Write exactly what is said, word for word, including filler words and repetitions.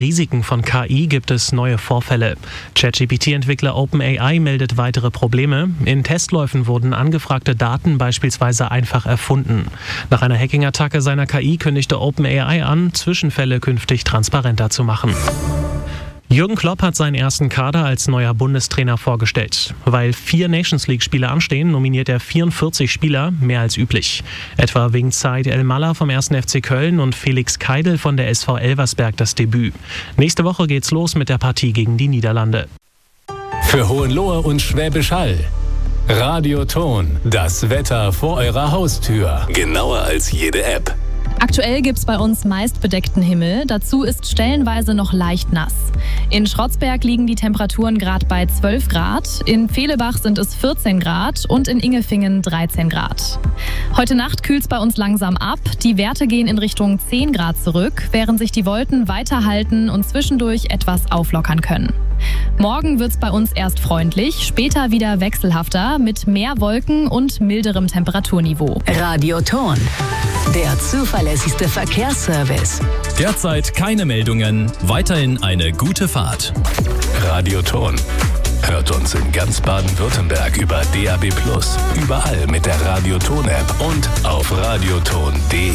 Risiken von K I gibt es neue Vorfälle. ChatGPT-Entwickler OpenAI meldet weitere Probleme. In Testläufen wurden angefragte Daten beispielsweise einfach erfunden. Nach einer Hacking-Attacke seiner K I kündigte OpenAI an, Zwischenfälle künftig transparenter zu machen. Jürgen Klopp hat seinen ersten Kader als neuer Bundestrainer vorgestellt. Weil vier Nations-League-Spiele anstehen, nominiert er vierundvierzig Spieler, mehr als üblich. Etwa wegen Said El-Mallah vom ersten F C Köln und Felix Keidel von der S V Elversberg das Debüt. Nächste Woche geht's los mit der Partie gegen die Niederlande. Für Hohenlohe und Schwäbisch Hall. Radioton, das Wetter vor eurer Haustür. Genauer als jede App. Aktuell gibt's bei uns meist bedeckten Himmel, dazu ist stellenweise noch leicht nass. In Schrotzberg liegen die Temperaturen gerade bei zwölf Grad, in Fehlebach sind es vierzehn Grad und in Ingefingen dreizehn Grad. Heute Nacht kühlt's bei uns langsam ab, die Werte gehen in Richtung zehn Grad zurück, während sich die Wolken weiter halten und zwischendurch etwas auflockern können. Morgen wird's bei uns erst freundlich, später wieder wechselhafter mit mehr Wolken und milderem Temperaturniveau. Radioton, der zuverlässigste Verkehrsservice. Derzeit keine Meldungen, weiterhin eine gute Fahrt. Radioton. Hört uns in ganz Baden-Württemberg über D A B plus, überall mit der Radioton-App und auf radioton punkt de.